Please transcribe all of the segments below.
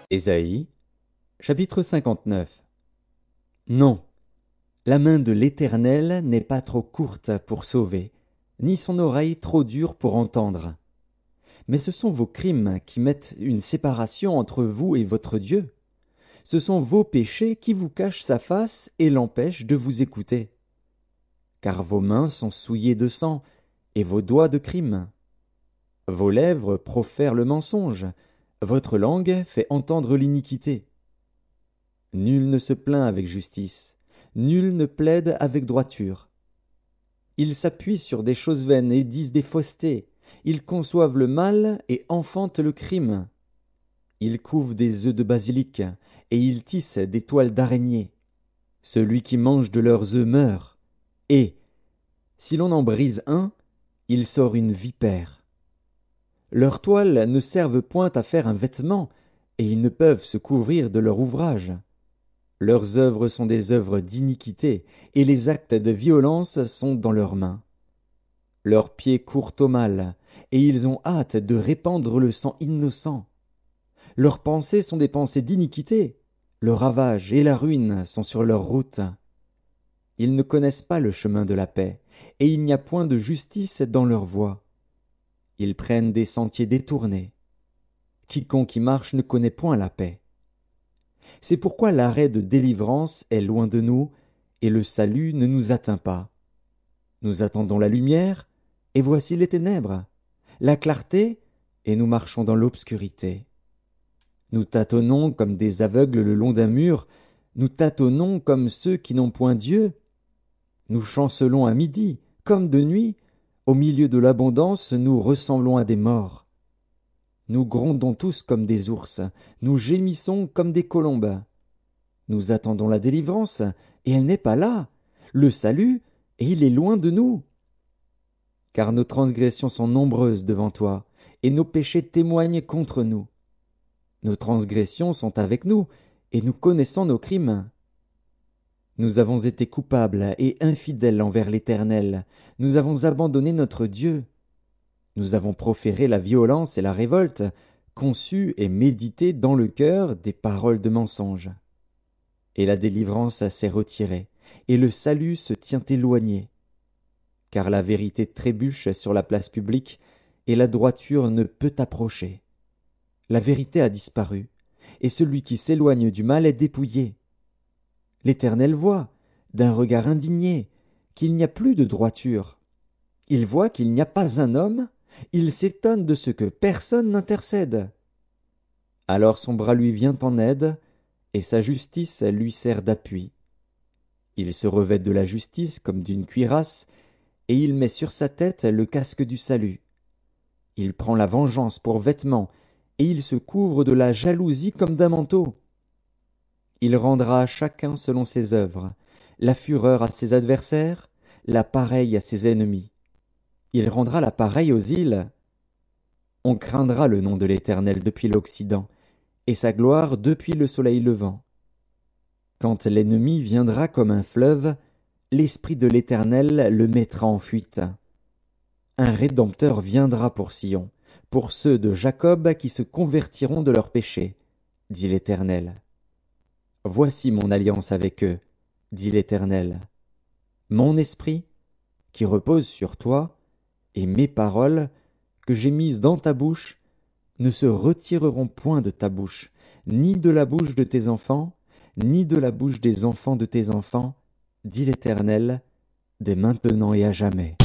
Ésaïe, chapitre 59. Non, la main de l'Éternel n'est pas trop courte pour sauver, ni son oreille trop dure pour entendre. Mais ce sont vos crimes qui mettent une séparation entre vous et votre Dieu. Ce sont vos péchés qui vous cachent sa face et l'empêchent de vous écouter. Car vos mains sont souillées de sang et vos doigts de crime. Vos lèvres profèrent le mensonge, votre langue fait entendre l'iniquité. Nul ne se plaint avec justice, nul ne plaide avec droiture. Ils s'appuient sur des choses vaines et disent des faussetés, ils conçoivent le mal et enfantent le crime. Ils couvent des œufs de basilic, et ils tissent des toiles d'araignée. Celui qui mange de leurs œufs meurt, et, si l'on en brise un, il sort une vipère. Leurs toiles ne servent point à faire un vêtement, et ils ne peuvent se couvrir de leur ouvrage. Leurs œuvres sont des œuvres d'iniquité, et les actes de violence sont dans leurs mains. Leurs pieds courent au mal, et ils ont hâte de répandre le sang innocent. Leurs pensées sont des pensées d'iniquité, le ravage et la ruine sont sur leur route. Ils ne connaissent pas le chemin de la paix, et il n'y a point de justice dans leur voie. Ils prennent des sentiers détournés. Quiconque y marche ne connaît point la paix. C'est pourquoi l'arrêt de délivrance est loin de nous, et le salut ne nous atteint pas. Nous attendons la lumière, et voici les ténèbres, la clarté, et nous marchons dans l'obscurité. Nous tâtonnons comme des aveugles le long d'un mur, nous tâtonnons comme ceux qui n'ont point Dieu. Nous chancelons à midi, comme de nuit, au milieu de l'abondance, nous ressemblons à des morts. Nous grondons tous comme des ours, nous gémissons comme des colombes. Nous attendons la délivrance, et elle n'est pas là, le salut, et il est loin de nous. Car nos transgressions sont nombreuses devant toi, et nos péchés témoignent contre nous. Nos transgressions sont avec nous, et nous connaissons nos crimes. Nous avons été coupables et infidèles envers l'Éternel, nous avons abandonné notre Dieu. Nous avons proféré la violence et la révolte, conçu et médité dans le cœur des paroles de mensonge. Et la délivrance s'est retirée, et le salut se tient éloigné. Car la vérité trébuche sur la place publique, et la droiture ne peut approcher. La vérité a disparu, et celui qui s'éloigne du mal est dépouillé. L'Éternel voit, d'un regard indigné, qu'il n'y a plus de droiture. Il voit qu'il n'y a pas un homme, il s'étonne de ce que personne n'intercède. Alors son bras lui vient en aide, et sa justice lui sert d'appui. Il se revêt de la justice comme d'une cuirasse, et il met sur sa tête le casque du salut. Il prend la vengeance pour vêtement, et il se couvre de la jalousie comme d'un manteau. Il rendra à chacun selon ses œuvres, la fureur à ses adversaires, la pareille à ses ennemis. Il rendra la pareille aux îles. On craindra le nom de l'Éternel depuis l'Occident, et sa gloire depuis le soleil levant. Quand l'ennemi viendra comme un fleuve, l'Esprit de l'Éternel le mettra en fuite. Un Rédempteur viendra pour Sion, pour ceux de Jacob qui se convertiront de leurs péchés, dit l'Éternel. Voici mon alliance avec eux, dit l'Éternel. Mon esprit, qui repose sur toi, et mes paroles, que j'ai mises dans ta bouche, ne se retireront point de ta bouche, ni de la bouche de tes enfants, ni de la bouche des enfants de tes enfants, dit l'Éternel, dès maintenant et à jamais.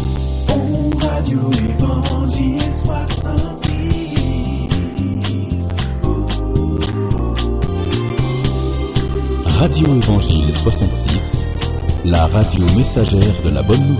Radio Évangile 66. Radio Évangile 66, la radio messagère de la bonne nouvelle.